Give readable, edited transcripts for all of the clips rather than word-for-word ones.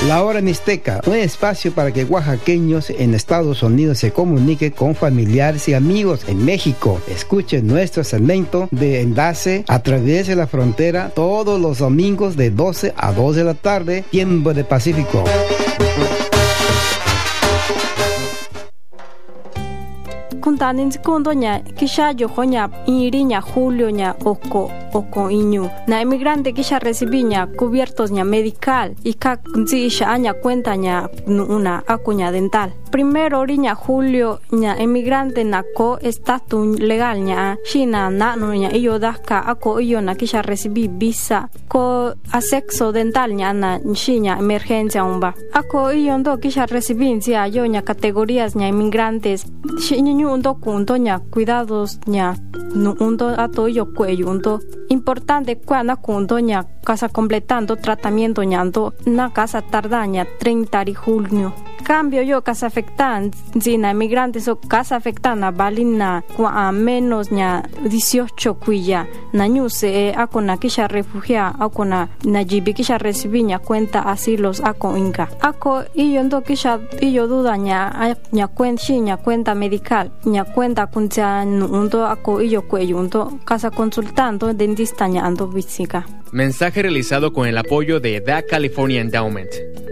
La Hora Mixteca, un espacio para que oaxaqueños en Estados Unidos se comuniquen con familiares y amigos en México. Escuchen nuestro segmento de enlace a través de la frontera todos los domingos de 12 a 2 de la tarde, tiempo de Pacífico. Kuntanin sekundonya kisha yohonya iriña julioña oko iñu na emigrante kisha recibiña cubiertosña medical y kaknzisha aña cuentaña una acuña dental. Primero oriña julio ña emigrante nako estatus legal ña shina na ña iyo daka ako iyo na kisha recibí visa ko asexo dental ña na shiña emergencia umba ako iyo ndo kisha recibí cia yo ña categorías ña emigrantes shiñu undo kunto ña cuidados ña undo ato yo cuello undo importante cuando kunto ña casa completando tratamiento ñando na casa tardaña 30 de junio. Cambio yo casa afectan zina emigrantes o casa afectana balina a menos ña 18 cuilla na ñuse akona kisha refugia akona na jibi kisha recibiña cuenta asilos ako inca ako iyo ndo kisha iyo duda ña cuenta medical ña cuenta kuncha undo ako iyo cuello undo casa consultando dentista ña ando visika. Mensaje realizado con el apoyo de The California Endowment.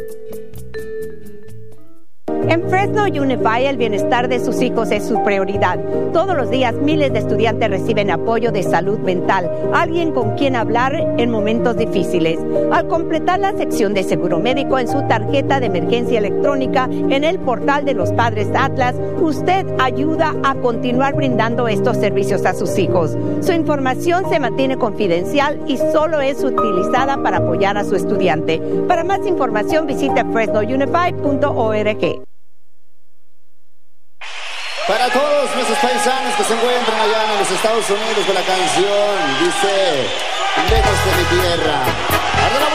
En Fresno Unified, el bienestar de sus hijos es su prioridad. Todos los días, miles de estudiantes reciben apoyo de salud mental, alguien con quien hablar en momentos difíciles. Al completar la sección de seguro médico en su tarjeta de emergencia electrónica en el portal de los Padres Atlas, usted ayuda a continuar brindando estos servicios a sus hijos. Su información se mantiene confidencial y solo es utilizada para apoyar a su estudiante. Para más información, visite fresnounified.org. Para todos nuestros paisanos que se encuentran allá en los Estados Unidos, con la canción dice: lejos de mi tierra.